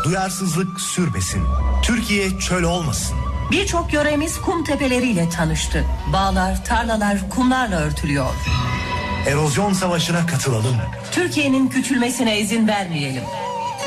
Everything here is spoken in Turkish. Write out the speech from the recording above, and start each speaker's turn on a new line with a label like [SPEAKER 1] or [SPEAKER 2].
[SPEAKER 1] duyarsızlık sürmesin. Türkiye çöl olmasın.
[SPEAKER 2] Birçok yöremiz kum tepeleriyle tanıştı. Bağlar, tarlalar kumlarla örtülüyor.
[SPEAKER 1] Erozyon savaşına katılalım.
[SPEAKER 2] Türkiye'nin küçülmesine izin vermeyelim.